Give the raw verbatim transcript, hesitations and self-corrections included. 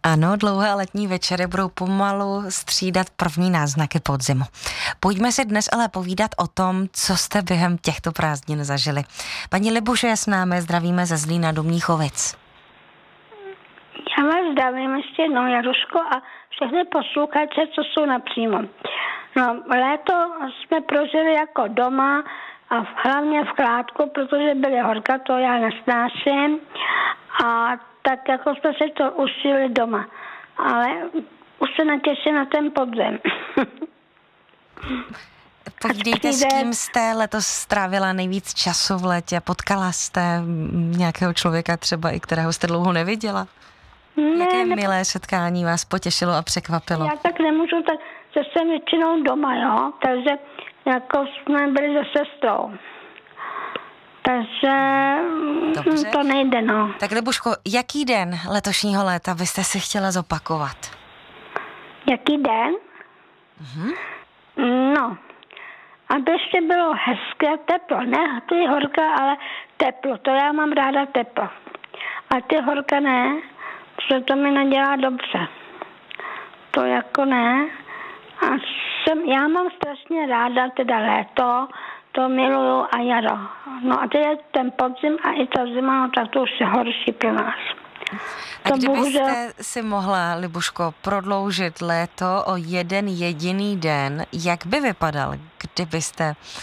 Ano, dlouhé letní večery budou pomalu střídat první náznaky podzimu. Pojďme si dnes ale povídat o tom, co jste během těchto prázdnin zažili. Paní Libuše je s námi, zdravíme ze Zlína do Mníchovic. Já vás zdravím ještě jednou, Jaruško, a všechny posluchače, co jsou napřímo. No, léto jsme prožili jako doma a hlavně v Chládku, protože byly horka, to já nesnáším. A tak jako jsme si to užili doma. Ale už se netěším na ten podzim. Povídejte, s kým jste letos strávila nejvíc času v létě? Potkala jste nějakého člověka třeba, i kterého jste dlouho neviděla? Ne, Jaké ne, milé setkání vás potěšilo a překvapilo? já tak nemůžu, tak že jsem většinou doma, jo, takže jako jsme byli se sestrou. Takže Dobře. to nejde, no. Tak Libuško, jaký den letošního léta byste si chtěla zopakovat? Jaký den? Mhm. No, aby ještě bylo hezké teplo. Ne, to je horka, ale teplo. To já mám ráda teplo. A ty horka ne, protože to mi nedělá dobře. To jako ne. A jsem, já mám strašně ráda teda léto, to miluju a jaro. No a teď je ten podzim a i ta zima, no, tak to už je horší pro nás. A To kdybyste bohužel... si mohla, Libuško, prodloužit léto o jeden jediný den, jak by vypadal, kdybyste